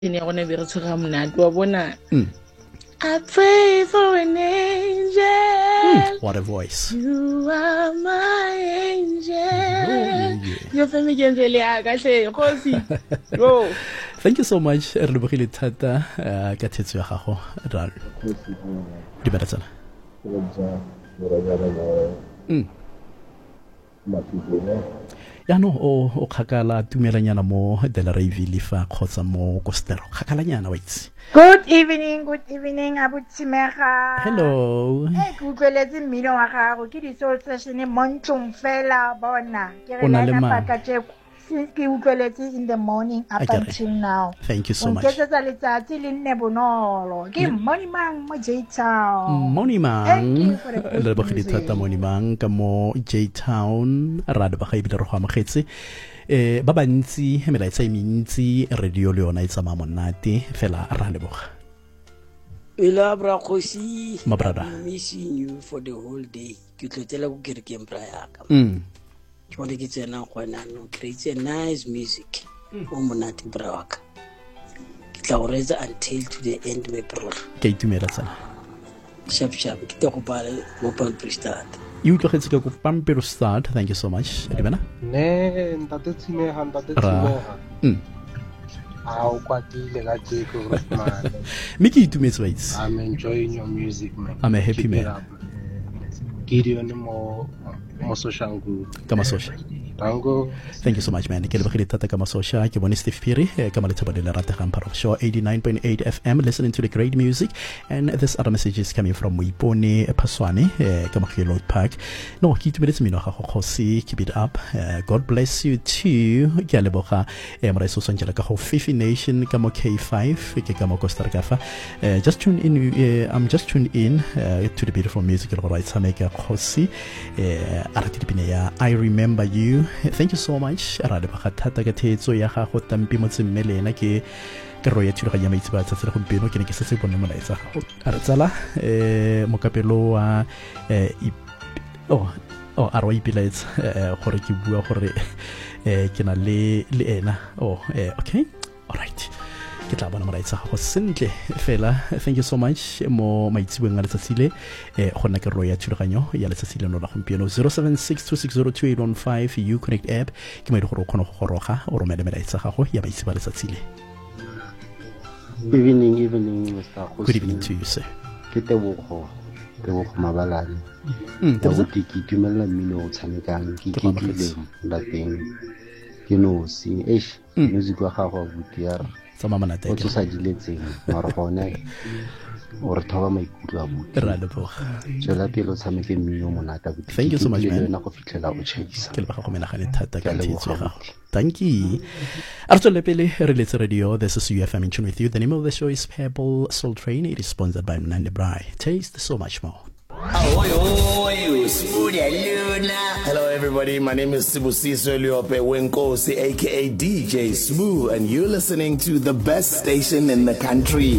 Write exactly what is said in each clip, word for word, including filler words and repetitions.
ne gone be re tshwara monate wa bona. I pray for an angel. What a voice. You are my angel. Oh, yeah. Yo femi kenzele ya kahle khosi. Yo. Thank you so much. Re lebogile thata ka thetso ya gago ra. Di bana tsana. Mm. Ya no o o khakala tumelanyana mo Delareyville fa khotsa mo Kostero. Khakalanyana wa itse. Good evening, good evening, Abutimega. Hello. Hey, kukweletse mmino wa gago ke di soul session montlong fela bona. Ke re Ona le lana mang? pakache ke utlweletse in the morning up Akere. until now. Thank you so O much. nketsetsa letsatsi le nne bonolo. Ke morning mang mo J Town. Moni mang Thank you for the good le bogile music. thata Moni mang ka mo J Town ra de ba ga ibile re go amogetse eh ba bantsi melaetsa e mentsi radio le yona e tsama monate fela ra leboga Ela bra khosi. Ma brother. I'm missing you for the whole day. Ke tlotela go kerekeng bra ya ka. mm Ke bona ke tsena gona no create a nice music. O monate bra wa ka. Ke tla go reetsa until to the end me bro. ke itumela tsana Sharp sharp ke tla go pala mo pan prestad. you tlogetse ka go pampero start. Thank you so much di bana Ne ntate Tshimeha ntate ra Tshimeha mm a o kwatile ka teko man. me ke itumetse wa itse I'm enjoying your music man. I'm a happy Keep it man. up. Gideon mo mo social good. ka masosha Tango Thank you so much, man. Ke lebogile thata ka masosha ke bone Steve Phiri eh, ka maletsabo le rategang part of show eighty-nine point eight F M, listening to the great music. And this other message is coming from Moipone Paswane eh, ka Makgelo Park. No, ke itumeletse mmino wa gago Kgosi, keep it up. Eh, God bless you too. Ke a leboga eh, mara so sonjela ka go Fifi Nation ka mo K five ke ka mo Costa Rica fa. Eh, just tune in eh, I'm just tuned in uh, to the beautiful music of right Sameka Kgosi. Eh, arati dipine ya I remember you. Thank you so much. Ra leboga thata ka thetso ya gago tampi mo tsemelena ke ke ro ya thula ga ya maitse ba tsa tsela gompieno ke ne ke setse bone molaetsa gago a re tsala eh mokapelo wa eh i- oh oh a ro ipilaetsa eh gore ke bua gore eh ke na le le ena oh eh okay all right ke tla bona molaetsa gago sentle fela. Thank you so much mo maitsibeng a letsatsi le eh gona ke ro ya thulaganyo ya letsatsi le no la gompieno zero seven six two six zero two eight one five you connect app ke mo ile gore o kgone go goroga o romele melaetsa gago ya maitsiba letsatsi le. Evening, evening, Mister Khosi. Good evening to you, sir. Ke Tebogo, Tebogo Mabalane. Mm, Ya Tebogo. go ke itumella mmino o tshamekang ke Ke ke mamagetse. dile lapeng. Ke no sing eish, Mm. music wa gago buti ya re. Tsamaya monate O ke tsosa diletseng, mara gone o re thoba maikutlo a buti. ra leboga. Tswela pele o tshameke mmino o monate a buti. Thank you so much, Ke man. tlile le wena go fitlhela o tšhaisa. Ke leboga go menagane thata Ke ka a thetso ya leboga, gago. buti. Thank you. A re tswele pele re letse radio. This is U F M in tune with you. The name of the show is Purple Soul Train. It is sponsored by Mnandi Brai. Taste so much more. Hello everybody, my name is Sibusiso Liope Wenkosi aka D J Smooth, and you're listening to the best station in the country.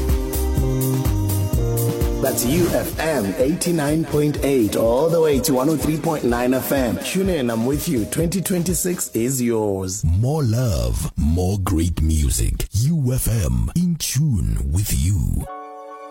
That's U F M eighty-nine point eight all the way to one oh three point nine F M. Tune in, I'm with you. twenty twenty-six is yours. More love, more great music. U F M in tune with you.